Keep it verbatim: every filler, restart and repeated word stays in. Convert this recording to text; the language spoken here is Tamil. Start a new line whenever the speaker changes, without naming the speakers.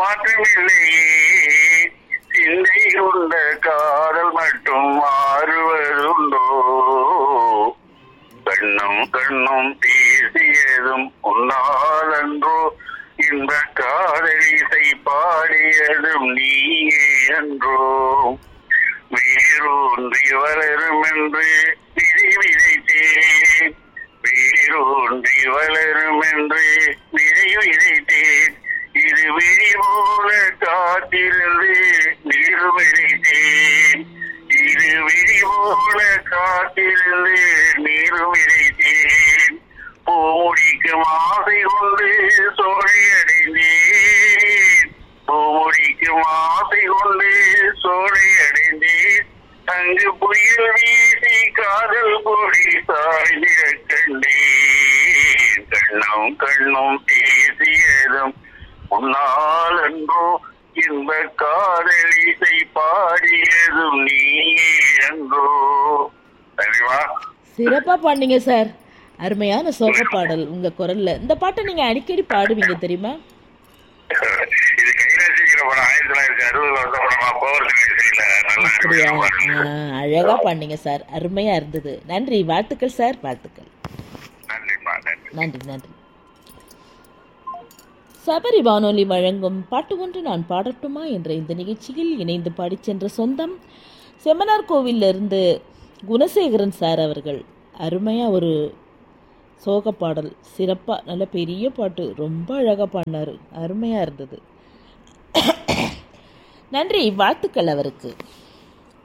மாற்றமில்லையே, சிந்தை கொண்ட காதல் மட்டும் மாறுவதுண்டோ? கண்ணும் கண்ணும் பேசியதும் உன்னாலன்றோ, இந்த காதலிசை பாடியதும் நீயே அன்றோ? வேரூன்றி வளரும் என்று விதை விதைத்தேன், வேரூன்றி வளரும் என்று விதை விதைத்தேன், இது விழி போல காத்திருந்து நீரும் விதைத்தேன், இது விழி போல காத்திருந்து நீரும் விதைத்தேன். பூமுடிக்கும் ஆசை கொண்டு சோழையடைந்தேன், பூமுடிக்கும் ஆசை கொண்டு சோழையடைந்தேன், அங்கு புயல் வீசி காதல் பொடி சாய்ந்திட கண்டேன். கண்ணும் கண்ணும் பேசியதும் உன்னால் அன்றோ, இந்த காதலிசை பாடியதும் நீயே அன்றோ. சரிவா?
சிறப்பா பாடுனீங்க சார். அருமையான சோக பாடல் உங்க குரல்ல. இந்த பாட்டை நீங்க அடிக்கடி பாடுவீங்க தெரியுமா?
இது கைராசிக்கிற படம், ஆயிரத்தி தொள்ளாயிரத்தி அறுபதுல வந்த படமா, பவர் சினிமால
அப்படியா?
நல்லா
அழகா பாடுனீங்க சார், அருமையா இருந்தது. நன்றி, வாழ்த்துக்கள் சார், வாழ்த்துக்கள்.
நன்றிப்பா, நன்றி.
நன்றி நன்றி. சபரி வானொலி வழங்கும் பாட்டு ஒன்று நான் பாடட்டுமா என்ற இந்த நிகழ்ச்சியில் இணைந்து பாடிச் சென்ற சொந்தம் செம்மனார் கோவிலிருந்து குணசேகரன் சார் அவர்கள். அருமையாக ஒரு சோக பாடல், சிறப்பாக நல்ல பெரிய பாட்டு, ரொம்ப அழகாக பாடினார், அருமையாக இருந்தது. நன்றி, வாழ்த்துக்கள் அவருக்கு.